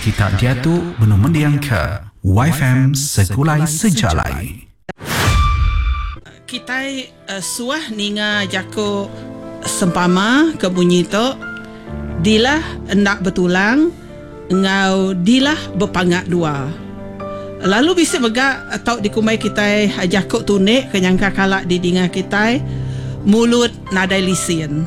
Kita jatuh benuh mendiang ke YFM Sekulai Sejalai. Kita suah ninga jako sempama ke bunyi tu dilah nak betulang ngau dilah berpangat dua. Lalu bisa begak atau dikumai kita jako tunik kenyangka kalak di dinga kita mulut nadai lisin.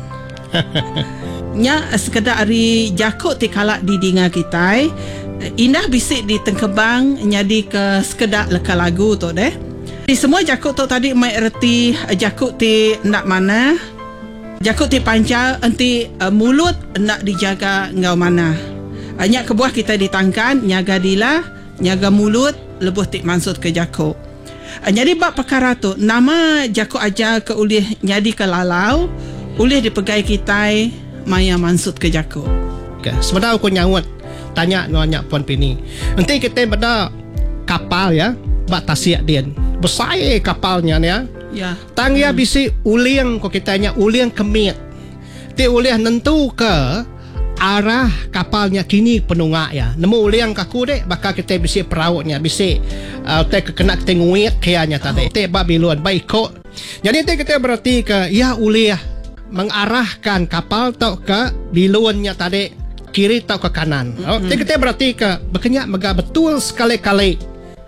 Nya sekedar ari jakuk ti kalak di dinga kita indah bisik di tengkebang nyadi ke sekedar leka lagu tu deh. Di semua jakuk tu tadi mai erti jakuk ti nak mana, jakuk ti pancal enti mulut nak dijaga ngau mana. Nyak kebuah kita ditangkan nyaga dila, nyaga mulut lebuh ti mansut ke jakuk. Jadi bab perkara tu nama jakuk aja ke ulih nyadi ke lalau, ulih dipegai kita maya mansut ke jakuk. Okay. Sebenarnya aku nyawut tanya nanya Puan Pini. Nanti kita pada kapal ya, bak tasiak dia. Besar kapalnya ya. Ya. Tang ya bisi uliang ko kita nya uliang kemit. Ti uliang nentu ke arah kapalnya kini penunggak ya. Nemu uliang kaku dek bakal kita bisi perautnya bisi te kena kita nguit kianya tadi. Te Babilon baik. Jadi te kita berarti ke ya uliah mengarahkan kapal tau ke biluannya tadi kiri tau ke kanan. Kita berarti ke berkenyak mega betul sekali-kali.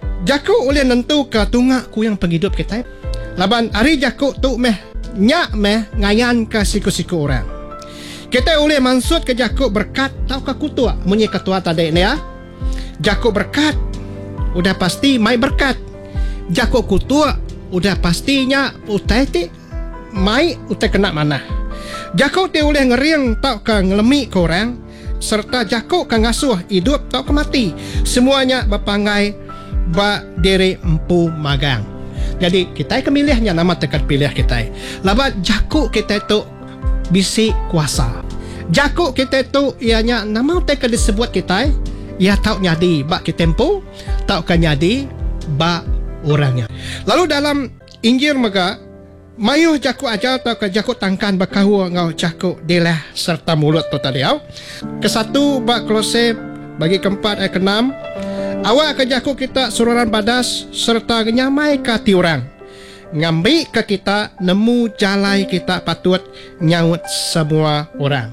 Jakuk oleh nentu ke tunggak ku yang penghidup kita. Laban hari jakuk tu meh nyak meh ngayan ke siku-siku orang. Kita oleh mansut ke jakuk berkat tau ke kutua. Munyi ketua tadi ni ya. Jakuk berkat udah pasti mai berkat. Jakuk kutua udah pastinya utai ti mai utai kena mana. Jakuk ti oleh ngeriang tau ke ngelemi ke orang serta jakuk ke ngasuh hidup tau ke mati. Semuanya berpangai ba diri empu magang. Jadi kita kemilihnya nama tekat pilih kita. Labat jakuk kita tu bisi kuasa. Jakuk kita tu ianya nama tekat disebut kita ia tau nyadi ba kita empu tau ke nyadi ba orangnya. Lalu dalam Injil mega mayuh jakuk aja atau ke jakuk tangkan bakahu ngau jakuk dilah serta mulut tu tadi au. Kesatu bak Kolose bagi keempat ayat ke-6 awak ke jakuk kita sururan badas serta nyamai ke hati orang ngambil ke kita nemu jalai kita patut nyaut semua orang.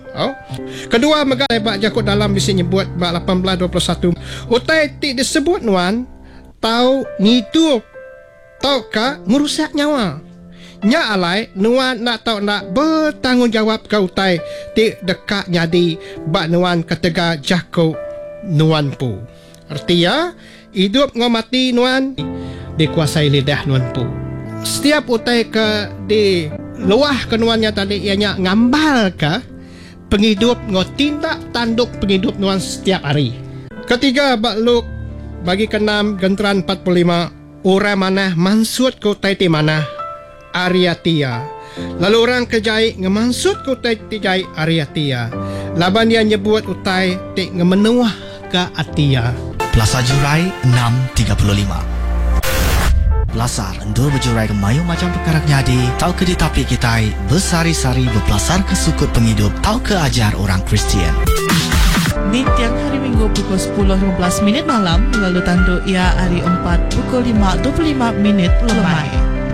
Kedua mega bak jakuk dalam bisi nyebut bak 18:21 utai ti disebut nuan tau ngidup tau ka merusak nyawa. Nya alai nuan nak tau nak bertanggungjawab ke utai ti dekat nyadi bak nuan ketega jakuk nuan pu. Artinya hidup ngau mati nuan dikuasai lidah nuan pu. Setiap utai ke di luah ke nuannya tadi ianya ngambal ke penghidup ngau tindak tanduk penghidup nuan setiap hari. Ketiga bak Luk bagi ke-6 genteran 45 orang mana mansut ke utai ti mana Ariatia. Lalu orang kejai ngemansut ke utai ti jai Ariatia. Laban dia nyebut utai ti ngemenuah ke Atia. Plaza Jurai 6.35 Belasar endor berjurai ke mayu macam perkara nyadi tau ke di tapi kita bersari-sari berpelasar ke sukut penghidup tau ke ajar orang Kristian. Di tiang hari Minggu pukul 10.15 malam lalu tanduk ia hari 4 pukul 5.25 lemai.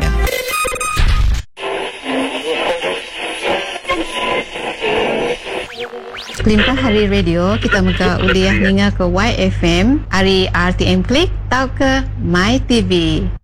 Limpah hari radio kita muka uliah ninga ke YFM hari RTM Klik tau ke My TV.